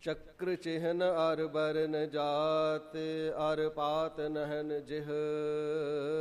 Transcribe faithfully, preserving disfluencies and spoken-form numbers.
चक्र चिह्न अर बरन जात अर पात नहन जिह